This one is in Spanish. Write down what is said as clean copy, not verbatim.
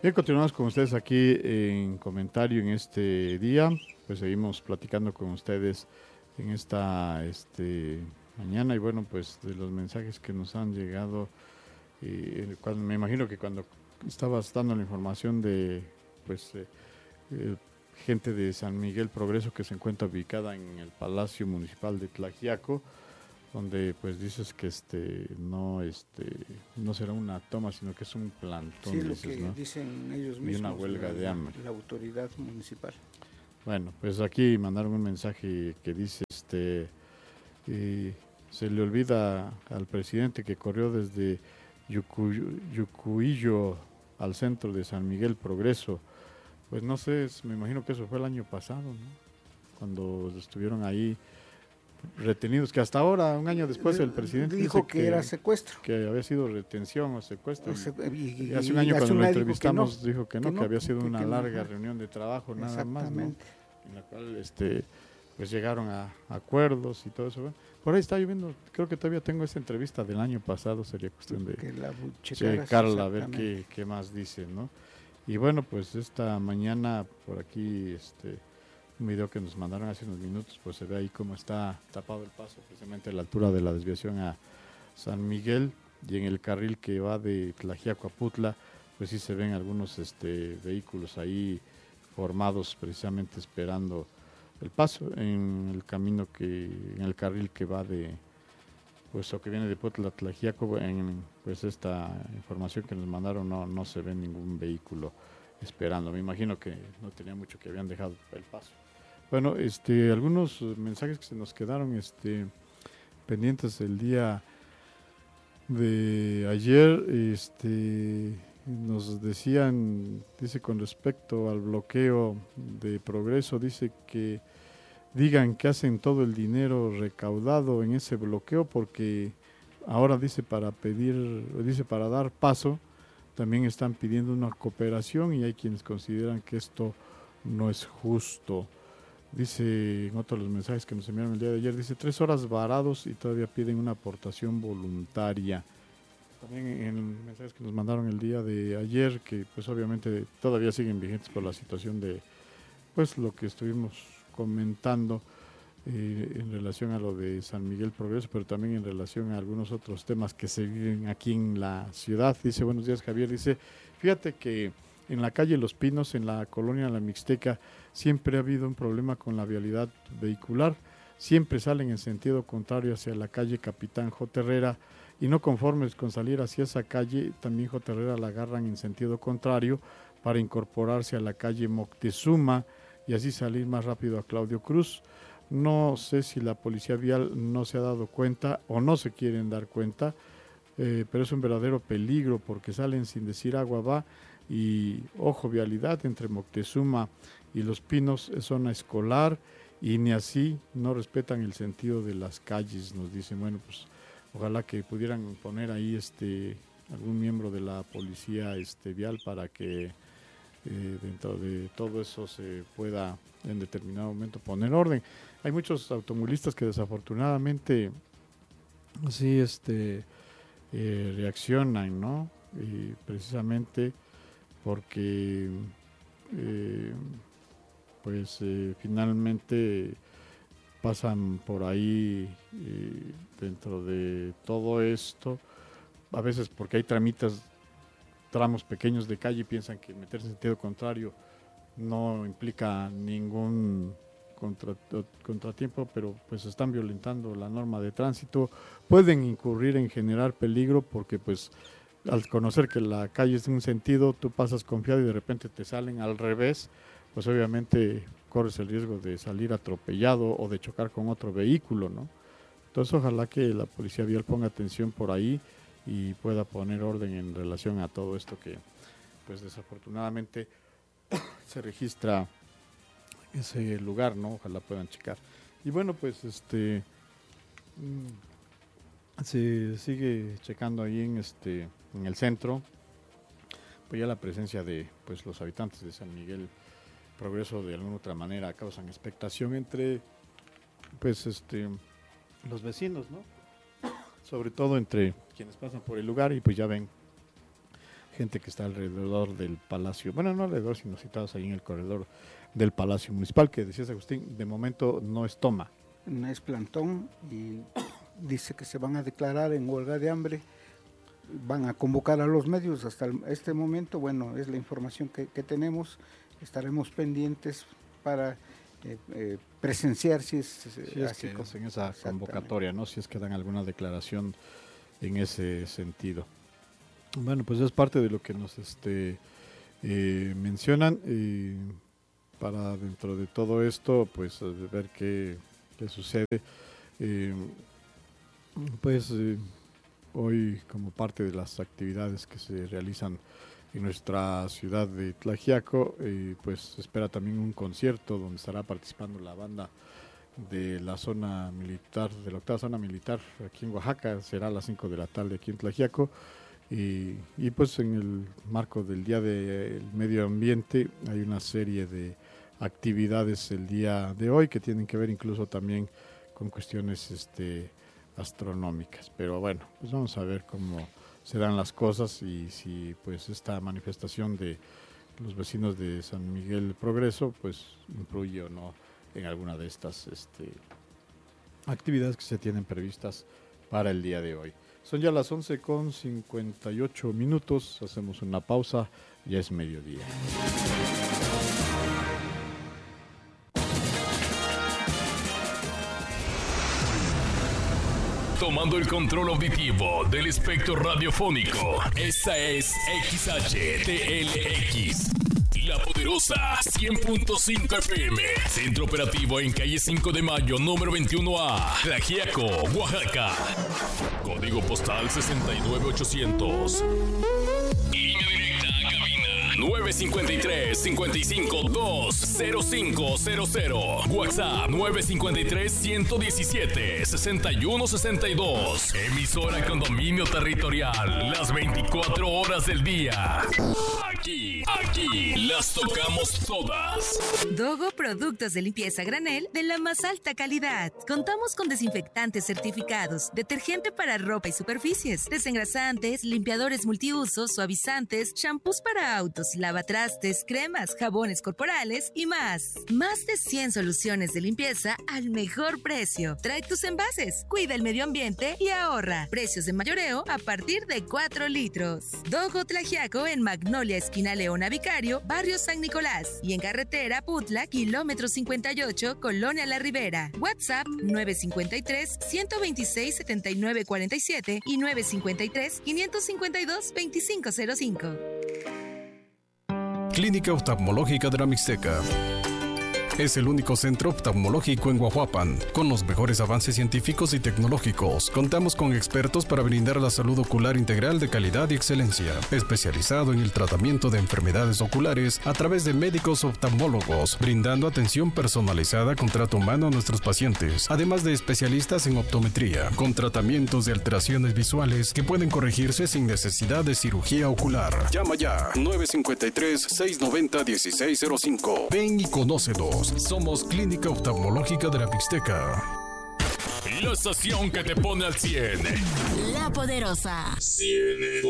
Bien, continuamos con ustedes aquí en comentario en este día. Pues seguimos platicando con ustedes en esta mañana y bueno, pues de los mensajes que nos han llegado, me imagino que cuando estabas dando la información de pues eh, gente de San Miguel Progreso que se encuentra ubicada en el Palacio Municipal de Tlaxiaco, donde pues dices que no será una toma, sino que es un Sí, plantón, es lo dices, que ¿no? dicen ellos Y una mismos, huelga de hambre. la autoridad municipal. Bueno, pues aquí mandaron un mensaje que dice, y se le olvida al presidente que corrió desde Yucuillo al centro de San Miguel Progreso. Pues no sé, me imagino que eso fue el año pasado, ¿no? Cuando estuvieron ahí retenidos, que hasta ahora, un año después, el presidente dice Dijo que era secuestro. que había sido retención o secuestro. Y hace un Y año hace cuando un lo año entrevistamos dijo que no, había sido una larga ajá, reunión de trabajo nada más, ¿no? exactamente. En la cual pues llegaron a acuerdos y todo eso. Bueno, por ahí está lloviendo, creo que todavía tengo esta entrevista del año pasado, sería cuestión de Que la checaras, checarla, a ver exactamente. qué más dice, ¿no? Y bueno, pues esta mañana por aquí, un video que nos mandaron hace unos minutos, pues se ve ahí cómo está tapado el paso, precisamente a la altura de la desviación a San Miguel, y en el carril que va de Tlaxiaco a Putla, pues sí se ven algunos vehículos ahí formados precisamente esperando el paso en el camino en el carril que va pues o que viene de Putla a Tlaxiaco. Pues esta información que nos mandaron no se ve ningún vehículo esperando. Me imagino que no tenía mucho que habían dejado el paso. Bueno, algunos mensajes que se nos quedaron pendientes el día de ayer, nos decían, dice con respecto al bloqueo de Progreso, dice que digan que hacen todo el dinero recaudado en ese bloqueo porque ahora dice para dar paso, también están pidiendo una cooperación y hay quienes consideran que esto no es justo. Dice en otro de los mensajes que nos enviaron el día de ayer, dice 3 horas varados y todavía piden una aportación voluntaria. También en mensajes que nos mandaron el día de ayer, que pues obviamente todavía siguen vigentes por la situación de pues lo que estuvimos comentando en relación a lo de San Miguel Progreso, pero también en relación a algunos otros temas que se viven aquí en la ciudad. Dice, buenos días Javier, dice, fíjate que en la calle Los Pinos, en la colonia La Mixteca, siempre ha habido un problema con la vialidad vehicular, siempre salen en sentido contrario hacia la calle Capitán J. Herrera y no conformes con salir hacia esa calle, también J. Herrera la agarran en sentido contrario para incorporarse a la calle Moctezuma y así salir más rápido a Claudio Cruz. No sé si la policía vial no se ha dado cuenta o no se quieren dar cuenta, pero es un verdadero peligro porque salen sin decir agua va y ojo, vialidad entre Moctezuma y Los Pinos es zona escolar y ni así no respetan el sentido de las calles, nos dicen. Bueno, pues ojalá que pudieran poner ahí algún miembro de la policía vial para que dentro de todo eso se pueda en determinado momento poner orden. Hay muchos automovilistas que desafortunadamente sí reaccionan, ¿no? Y precisamente porque eh, finalmente pasan por ahí dentro de todo esto, a veces porque hay tramos pequeños de calle y piensan que meterse en sentido contrario no implica ningún contratiempo, pero pues están violentando la norma de tránsito, pueden incurrir en generar peligro porque pues al conocer que la calle es de un sentido, tú pasas confiado y de repente te salen al revés, pues obviamente corres el riesgo de salir atropellado o de chocar con otro vehículo, ¿no? Entonces ojalá que la policía vial ponga atención por ahí y pueda poner orden en relación a todo esto que pues desafortunadamente se registra ese lugar, ¿no? Ojalá puedan checar. Y bueno, pues se sigue checando ahí en el centro, pues ya la presencia de pues los habitantes de San Miguel Progreso de alguna otra manera causan expectación entre pues los vecinos, ¿no? Sobre todo entre quienes pasan por el lugar y pues ya ven gente que está alrededor del Palacio, bueno, no alrededor, sino situados ahí en el corredor del Palacio Municipal, que decías, Agustín, de momento no es toma. No es plantón y dice que se van a declarar en huelga de hambre, van a convocar a los medios hasta este momento, bueno, es la información que tenemos, estaremos pendientes para presenciar si es así que hacen esa convocatoria, ¿no? Si es que dan alguna declaración en ese sentido. Bueno, pues es parte de lo que nos mencionan, para dentro de todo esto, pues ver qué sucede. Hoy, como parte de las actividades que se realizan en nuestra ciudad de Tlaxiaco, pues se espera también un concierto donde estará participando la banda de la zona militar, de la octava zona militar aquí en Oaxaca. Será a las 5 de la tarde aquí en Tlaxiaco, y pues en el marco del Día del Medio Ambiente hay una serie de actividades el día de hoy que tienen que ver incluso también con cuestiones astronómicas. Pero bueno, pues vamos a ver cómo se dan las cosas y si pues esta manifestación de los vecinos de San Miguel Progreso pues influye o no en alguna de estas actividades que se tienen previstas para el día de hoy. Son ya las 11:58, hacemos una pausa, ya es mediodía. Tomando el control auditivo del espectro radiofónico, esta es XHTLX, La Poderosa 100.5 FM, centro operativo en calle 5 de Mayo, número 21A, Tlaxiaco, Oaxaca, código postal 69800. Línea directa a cabina 953-55-20500. WhatsApp 953-117-6162. Emisora con dominio territorial las 24 horas del día. Aquí las tocamos todas. Dogo Productos de Limpieza Granel de la más alta calidad. Contamos con desinfectantes certificados, detergente para ropa y superficies, desengrasantes, limpiadores multiusos, suavizantes, shampoos para autos, lavatrastes, cremas, jabones corporales y más. Más de 100 soluciones de limpieza al mejor precio. Trae tus envases, cuida el medio ambiente y ahorra. Precios de mayoreo a partir de 4 litros. Dogo Tlaxiaco en Magnolia, esquina Leona Vicario, barrio San Nicolás, y en carretera Putla, kilómetro 58, Colonia La Ribera. WhatsApp 953-126-7947 y 953-552-2505. Clínica Oftalmológica de la Mixteca. Es el único centro oftalmológico en Guajuapan, con los mejores avances científicos y tecnológicos. Contamos con expertos para brindar la salud ocular integral de calidad y excelencia, especializado en el tratamiento de enfermedades oculares a través de médicos oftalmólogos, brindando atención personalizada con trato humano a nuestros pacientes, además de especialistas en optometría, con tratamientos de alteraciones visuales que pueden corregirse sin necesidad de cirugía ocular. Llama ya, 953-690-1605. Ven y conócenos. Somos Clínica Oftalmológica de la Mixteca. La estación que te pone al 100. La Poderosa 100.5.